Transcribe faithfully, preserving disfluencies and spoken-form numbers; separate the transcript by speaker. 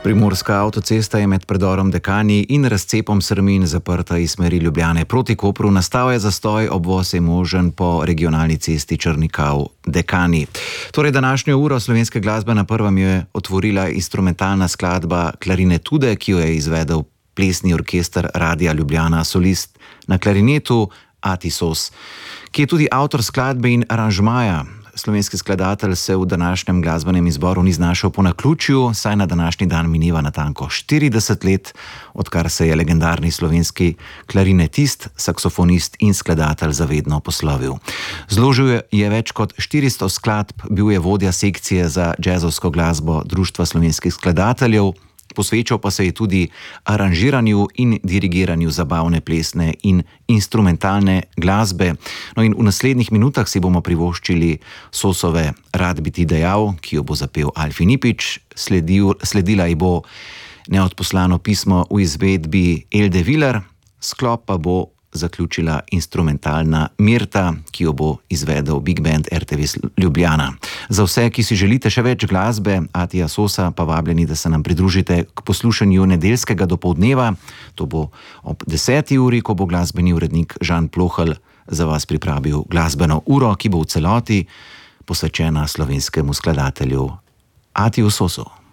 Speaker 1: Primorska avtocesta je med predorom Dekani in razcepom Srmin zaprta iz smeri Ljubljane proti Kopru. Nastal je zastoj, obvoz je možen po regionalni cesti Črnikav-Dekani. Torej, današnjo uro slovenske glasbe na prvem je otvorila instrumentalna skladba Klarinetude, ki jo je izvedel plesni orkester Radia Ljubljana, solist na klarinetu Ati Sos, ki je tudi avtor skladbe in aranžmaja. Slovenski skladatelj se v današnjem glasbenem izboru ni znašel po naključju, saj na današnji dan mineva natanko štirideset let, odkar se je legendarni slovenski klarinetist, saksofonist in skladatelj zavedno poslovil. Zložil je več kot štiristo skladb, bil je vodja sekcije za džezovsko glasbo Društva slovenskih skladateljev, posvečal pa se je tudi aranžiranju in dirigiranju zabavne, plesne in instrumentalne glasbe. No in v naslednjih minutah si bomo privoščili Sosove Rad bi ti dejal, ki jo bo zapel Alfi Nipič, sledil, sledila ji bo Neodposlano pismo v izvedbi Elde Viler, sklop pa bo zaključila instrumentalna Mirta, ki jo bo izvedel Big Band R T V Ljubljana. Za vse, ki si želite še več glasbe Atija Sosa, pa vabljeni, da se nam pridružite k poslušanju nedeljskega dopoldneva. To bo ob deseti uri, ko bo glasbeni urednik Žan Plohelj za vas pripravil glasbeno uro, ki bo v celoti posvečena slovenskemu skladatelju Atiju Sosu.